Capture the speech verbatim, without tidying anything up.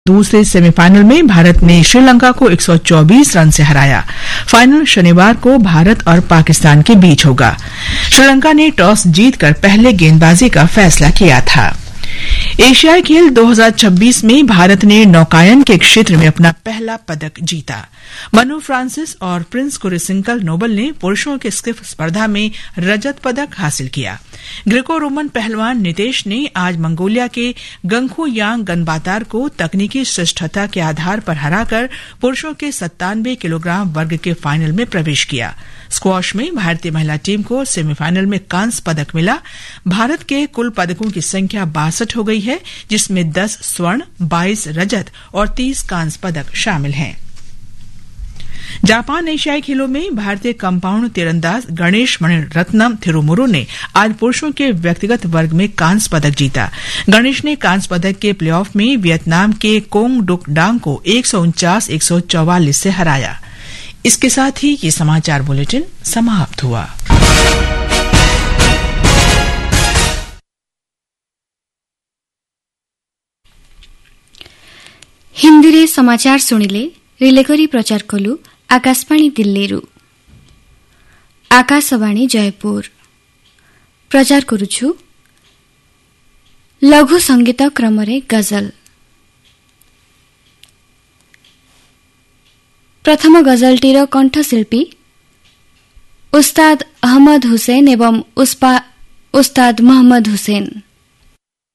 दूसरे सेमीफाइनल में भारत ने श्रीलंका को एक सौ चौबीस रन से हराया। फाइनल शनिवार को भारत और पाकिस्तान के बीच होगा। श्रीलंका ने टॉस जीतकर पहले गेंदबाजी का फैसला किया था। एशियाई खेल दो हज़ार छब्बीस में भारत ने नौकायन के क्षेत्र में अपना पहला पदक जीता। मनु फ्रांसिस और प्रिंस कुरिसिंकल नोबल ने पुरुषों के स्किफ स्पर्धा में रजत पदक हासिल किया। ग्रीको रोमन पहलवान नितेश ने आज मंगोलिया के गंखू यांग गनबातार को तकनीकी श्रेष्ठता के आधार पर हराकर पुरुषों के सत्तानवे किलोग्राम वर्ग के फाइनल में प्रवेश किया। स्क्वॉश में भारतीय महिला टीम को सेमीफाइनल में कांस्य पदक मिला। भारत के कुल पदकों की संख्या बासठ हो गई है, जिसमें दस स्वर्ण, बाईस रजत और तीस कांस्य पदक शामिल हैं। जापान एशियाई खेलों में भारतीय कंपाउंड तीरंदाज गणेश मणिरत्नम थिरुमुरु ने आज पुरुषों के व्यक्तिगत वर्ग में कांस्य पदक जीता। गणेश ने कांस्य पदक के प्लेऑफ में वियतनाम के कोंग डुक डांग को एक सौ उनचास एक सौ चौवालीस से हराया। इसके साथ ही ये समाचार बुलेटिन समाप्त हुआ। हिंदी समाचार शुणिले रिलेकरी प्रचार कलु आकाशवाणी दिल्ली आकाशवाणी जयपुर प्रचार करुछु लघु संगीत क्रमरे गजल। प्रथम गजलटीर कंठशिल्पी उस्ताद अहमद हुसैन एवं उस्ताद मोहम्मद हुसैन।